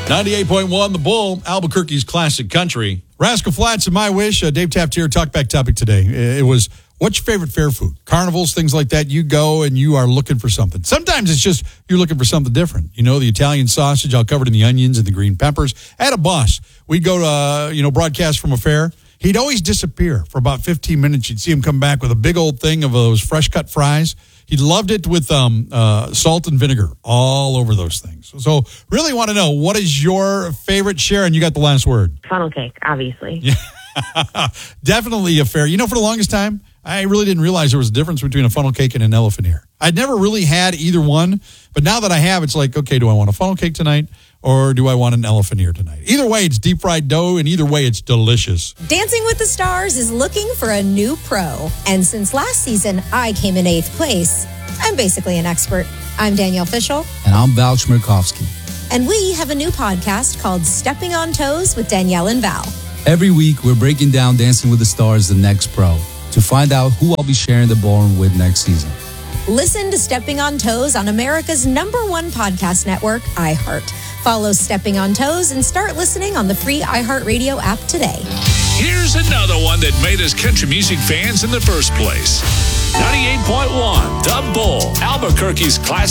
98.1 The Bull, Albuquerque's classic country. Rascal Flatts and My Wish. Dave Taft here, talkback topic today. It was, what's your favorite fair food? Carnivals, things like that. You go and you are looking for something. Sometimes it's just you're looking for something different. You know, the Italian sausage all covered in the onions and the green peppers. I had a boss. We'd go to, broadcast from a fair. He'd always disappear for about 15 minutes. You'd see him come back with a big old thing of those fresh cut fries. He loved it with salt and vinegar all over those things. So really want to know, what is your favorite? Sharon, you got the last word. Funnel cake, obviously. Yeah. Definitely a fair. For the longest time, I really didn't realize there was a difference between a funnel cake and an elephant ear. I'd never really had either one, but now that I have, it's like, okay, do I want a funnel cake tonight or do I want an elephant ear tonight? Either way, it's deep fried dough, and either way, it's delicious. Dancing with the Stars is looking for a new pro. And since last season, I came in 8th place. I'm basically an expert. I'm Danielle Fishel. And I'm Val Chmerkovsky. And we have a new podcast called Stepping on Toes with Danielle and Val. Every week, we're breaking down Dancing with the Stars, the next pro, to find out who I'll be sharing the ballroom with next season. Listen to Stepping on Toes on America's #1 podcast network, iHeart. Follow Stepping on Toes and start listening on the free iHeartRadio app today. Here's another one that made us country music fans in the first place. 98.1 The Bull, Albuquerque's classic